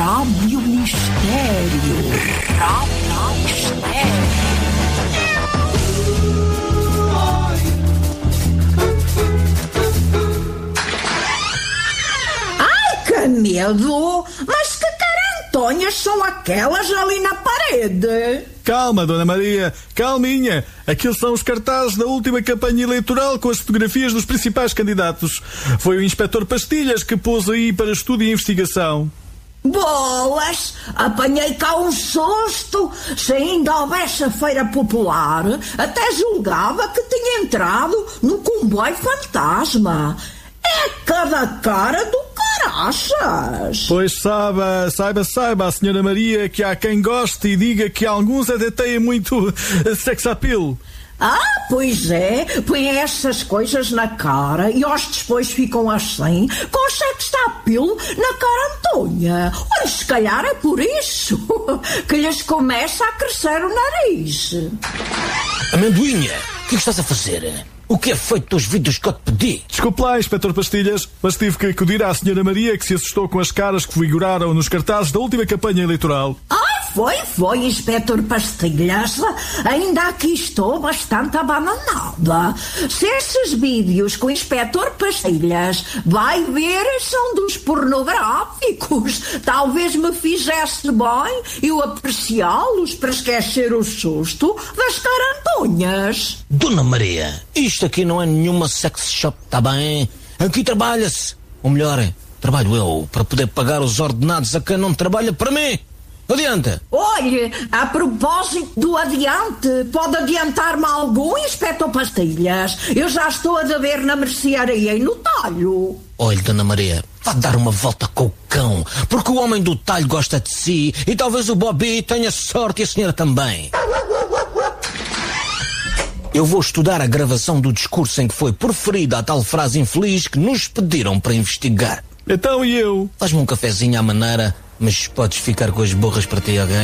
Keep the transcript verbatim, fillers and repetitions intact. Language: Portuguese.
Rádio Mistério. Rádio Mistério. Ai, que medo! Mas que carantonhas são aquelas ali na parede? Calma, Dona Maria, calminha. Aqueles são os cartazes da última campanha eleitoral com as fotografias dos principais candidatos. Foi o inspetor Pastilhas que pôs aí para estudo e investigação. Bolas! Apanhei cá um susto. Se ainda houvesse a feira popular, até julgava que tinha entrado no comboio fantasma. É cada cara do caraças. Pois saiba, saiba, saiba, a senhora Maria, que há quem goste e diga que alguns até têm muito sex appeal. Ah, pois é, põem essas coisas na cara e os depois ficam assim, com sex appeal na carantonha. Olha, se calhar é por isso que lhes começa a crescer o nariz. Amendoinha, o que é que estás a fazer? O que é feito dos vídeos que eu te pedi? Desculpe lá, inspetor Pastilhas, mas tive que acudir à senhora Maria, que se assustou com as caras que figuraram nos cartazes da última campanha eleitoral. Ai, foi, foi, inspetor Pastilhas. Ainda aqui estou bastante abandonada. Se esses vídeos que o inspetor Pastilhas vai ver são dos pornográficos, talvez me fizesse bem eu apreciá-los para esquecer o susto das carantonhas. Dona Maria, isto aqui não é nenhuma sex shop, tá bem? Aqui trabalha-se. Ou melhor, trabalho eu para poder pagar os ordenados a quem não trabalha para mim. Adianta. Olhe, a propósito do adiante, pode adiantar-me algum, inspetor Pastilhas? Eu já estou a dever na mercearia e no talho. Olhe, Dona Maria, vá dar uma volta com o cão, porque o homem do talho gosta de si e talvez o Bobby tenha sorte e a senhora também. Eu vou estudar a gravação do discurso em que foi proferida a tal frase infeliz que nos pediram para investigar. Então e eu? Faz-me um cafezinho à maneira, mas podes ficar com as borras para ti, alguém?